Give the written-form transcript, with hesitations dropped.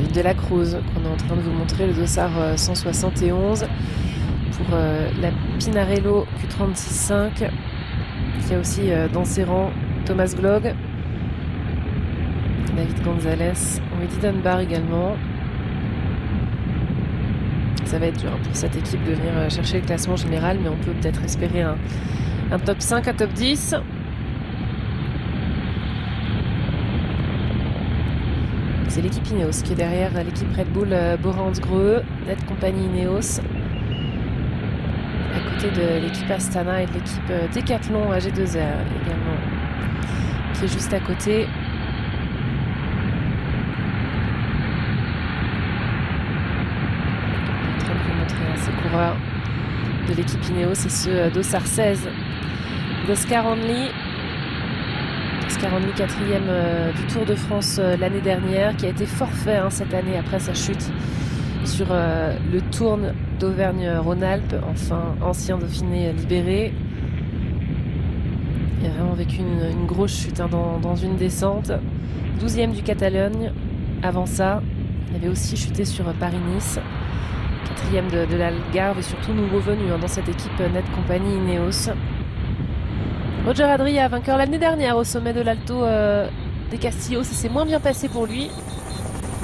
de la Cruz qu'on est en train de vous montrer, le dossard 171 pour la Pinarello Q36.5 qui a aussi dans ses rangs Thomas Glog, David Gonzalez, Rudy Dunbar également. Ça va être dur pour cette équipe de venir chercher le classement général, mais on peut peut-être espérer un top 5, un top 10. C'est l'équipe Ineos qui est derrière l'équipe Red Bull Bora-Hansgrohe, Net Company Ineos, à côté de l'équipe Astana et de l'équipe Decathlon AG2R également, qui est juste à côté. Ces coureurs de l'équipe Ineos et ceux d'Ossar 16 d'Oscar Onley. Oscar Onley, 4e du Tour de France l'année dernière, qui a été forfait cette année après sa chute sur le Tour d'Auvergne-Rhône-Alpes, enfin ancien Dauphiné libéré. Il a vraiment vécu une grosse chute dans une descente. 12e du Catalogne. Avant ça, il avait aussi chuté sur Paris-Nice. 4e de l'Algarve et surtout nouveau venu dans cette équipe Net Company Ineos. Roger Adria, vainqueur l'année dernière au sommet de l'Alto des Castillos, ça s'est moins bien passé pour lui.